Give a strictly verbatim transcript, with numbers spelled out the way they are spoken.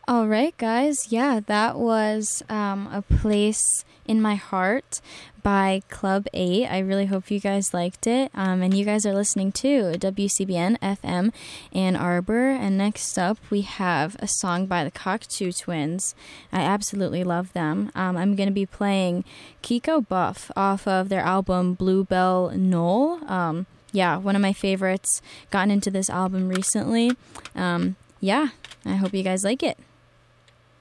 All right, guys. Yeah, that was um, A Place in My Heart by Club eight. I really hope you guys liked it. Um, and you guys are listening to W C B N F M Ann Arbor. And next up, we have a song by the Cocteau Twins. I absolutely love them. Um, I'm going to be playing Kiko Buff off of their album Bluebell Knoll. Um, yeah, one of my favorites. Gotten into this album recently. Um, yeah, I hope you guys like it.